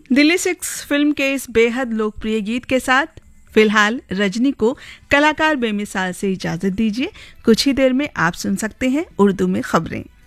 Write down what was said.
Delhi 6 film के इस बेहद लोकप्रिय गीत के साथ फिलहाल रजनी को कलाकार बेमिसाल से इजाजत दीजिए। कुछ ही देर में आप सुन सकते हैं उर्दू में खबरें।